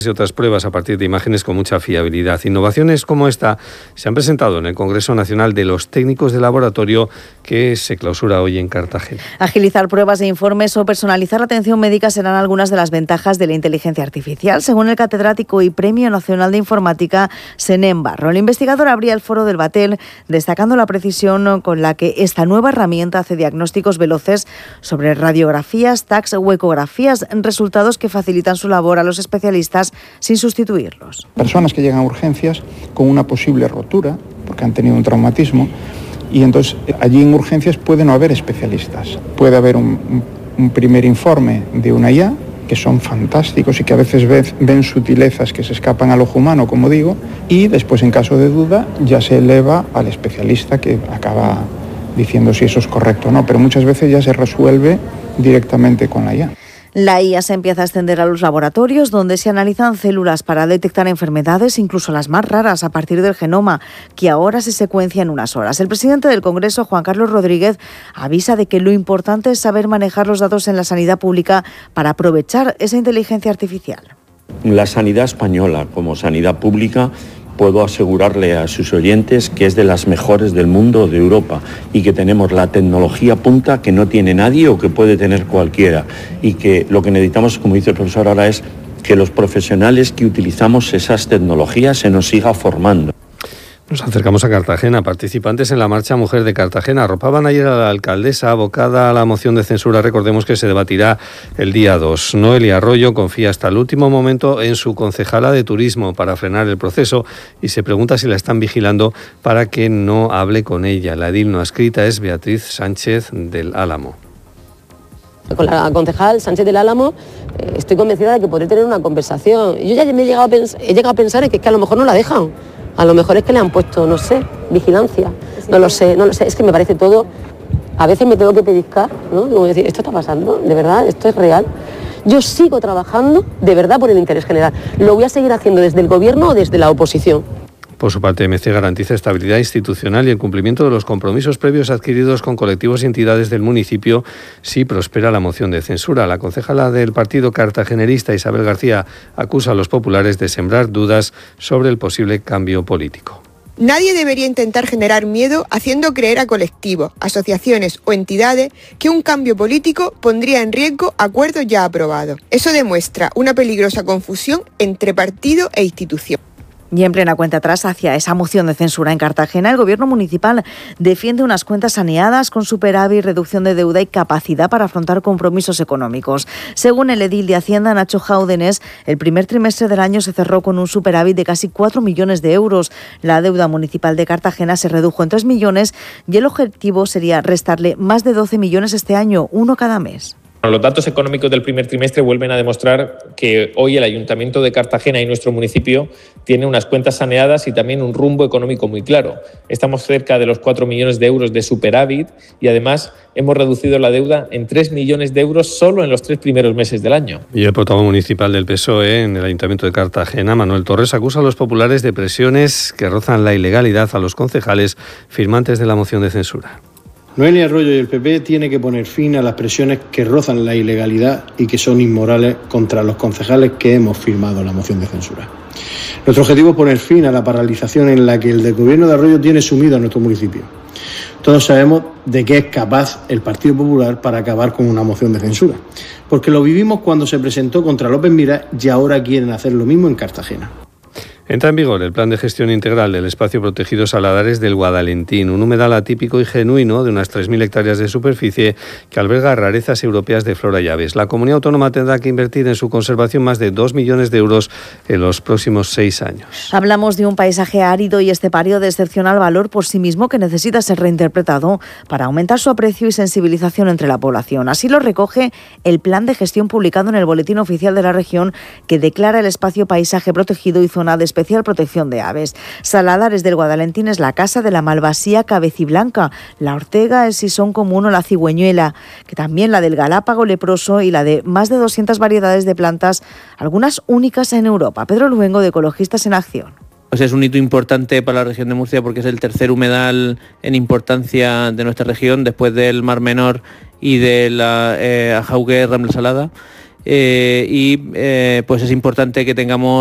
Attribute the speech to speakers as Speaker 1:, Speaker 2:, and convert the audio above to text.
Speaker 1: y otras pruebas a partir de imágenes con mucha fiabilidad. Innovaciones como esta se han presentado en el Congreso Nacional de los Técnicos de Laboratorio, que se clausura hoy en Cartagena.
Speaker 2: Agilizar pruebas e informes o personalizar la atención médica serán algunas de las ventajas de la inteligencia artificial, según el catedrático y Premio Nacional de Informática Senén Barro. El investigador abría el foro del Batel destacando la precisión con la que esta nueva herramienta hace diagnósticos veloces sobre radiografías, tags o ecografías, resultados que facilitan su labor a los especialistas sin sustituirlos.
Speaker 3: Personas que llegan a urgencias con una posible rotura, porque han tenido un traumatismo, y entonces allí en urgencias puede no haber especialistas. Puede haber un primer informe de una IA, que son fantásticos y que a veces ven sutilezas que se escapan al ojo humano, como digo, y después, en caso de duda, ya se eleva al especialista que acaba diciendo si eso es correcto o no, pero muchas veces ya se resuelve directamente con la IA.
Speaker 2: La IA se empieza a extender a los laboratorios, donde se analizan células para detectar enfermedades, incluso las más raras, a partir del genoma, que ahora se secuencia en unas horas. El presidente del Congreso, Juan Carlos Rodríguez, avisa de que lo importante es saber manejar los datos en la sanidad pública para aprovechar esa inteligencia artificial.
Speaker 4: La sanidad española, como sanidad pública, puedo asegurarle a sus oyentes que es de las mejores del mundo, de Europa, y que tenemos la tecnología punta que no tiene nadie o que puede tener cualquiera, y que lo que necesitamos, como dice el profesor ahora, es que los profesionales que utilizamos esas tecnologías se nos siga formando.
Speaker 1: Nos acercamos a Cartagena. Participantes en la Marcha Mujer de Cartagena arropaban ayer a la alcaldesa abocada a la moción de censura. Recordemos que se debatirá el día 2. Noelia Arroyo confía hasta el último momento en su concejala de turismo para frenar el proceso y se pregunta si la están vigilando para que no hable con ella. La edil no adscrita es Beatriz Sánchez del Álamo.
Speaker 5: Con la concejal Sánchez del Álamo estoy convencida de que podré tener una conversación. Yo ya he llegado a pensar en que a lo mejor no la dejan. A lo mejor es que le han puesto, no sé, vigilancia. No lo sé. Es que me parece todo... A veces me tengo que pellizcar, ¿no? Como decir, ¿esto está pasando? ¿De verdad? ¿Esto es real? Yo sigo trabajando de verdad por el interés general. Lo voy a seguir haciendo desde el gobierno o desde la oposición.
Speaker 1: Por su parte, MC garantiza estabilidad institucional y el cumplimiento de los compromisos previos adquiridos con colectivos y entidades del municipio si prospera la moción de censura. La concejala del partido cartagenerista, Isabel García, acusa a los populares de sembrar dudas sobre el posible cambio político.
Speaker 6: Nadie debería intentar generar miedo haciendo creer a colectivos, asociaciones o entidades que un cambio político pondría en riesgo acuerdos ya aprobados. Eso demuestra una peligrosa confusión entre partido e institución.
Speaker 2: Y en plena cuenta atrás hacia esa moción de censura en Cartagena, el gobierno municipal defiende unas cuentas saneadas con superávit, reducción de deuda y capacidad para afrontar compromisos económicos. Según el edil de Hacienda, Nacho Jáudenes, el primer trimestre del año se cerró con un superávit de casi 4 millones de euros. La deuda municipal de Cartagena se redujo en 3 millones y el objetivo sería restarle más de 12 millones este año, uno cada mes.
Speaker 7: Los datos económicos del primer trimestre vuelven a demostrar que hoy el Ayuntamiento de Cartagena y nuestro municipio tiene unas cuentas saneadas y también un rumbo económico muy claro. Estamos cerca de los 4 millones de euros de superávit y además hemos reducido la deuda en 3 millones de euros solo en los 3 primeros meses del año.
Speaker 1: Y el portavoz municipal del PSOE en el Ayuntamiento de Cartagena, Manuel Torres, acusa a los populares de presiones que rozan la ilegalidad a los concejales firmantes de la moción de censura.
Speaker 8: Noelia Arroyo y el PP tiene que poner fin a las presiones que rozan la ilegalidad y que son inmorales contra los concejales que hemos firmado la moción de censura. Nuestro objetivo es poner fin a la paralización en la que el gobierno de Arroyo tiene sumido a nuestro municipio. Todos sabemos de qué es capaz el Partido Popular para acabar con una moción de censura, porque lo vivimos cuando se presentó contra López Miras y ahora quieren hacer lo mismo en Cartagena.
Speaker 1: Entra en vigor el Plan de Gestión Integral del Espacio Protegido Saladares del Guadalentín, un humedal atípico y genuino de unas 3.000 hectáreas de superficie que alberga rarezas europeas de flora y aves. La comunidad autónoma tendrá que invertir en su conservación más de 2 millones de euros en los próximos 6 años.
Speaker 2: Hablamos de un paisaje árido y estepario de excepcional valor por sí mismo que necesita ser reinterpretado para aumentar su aprecio y sensibilización entre la población. Así lo recoge el Plan de Gestión publicado en el Boletín Oficial de la región que declara el espacio paisaje protegido y zona de especial protección de aves. Saladares del Guadalentín es la casa de la malvasía cabeciblanca, la ortega, el sisón común o la cigüeñuela, que también la del galápago leproso y la de más de 200 variedades de plantas, algunas únicas en Europa. Pedro Luengo, de Ecologistas en Acción.
Speaker 9: Pues es un hito importante para la región de Murcia porque es el tercer humedal en importancia de nuestra región después del Mar Menor y de la Ajauque Rambla Salada. y pues es importante que tengamos